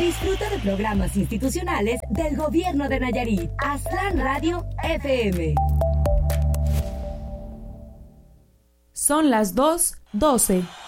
Disfruta de programas institucionales del Gobierno de Nayarit. Aztlán Radio FM. Son las 2:12.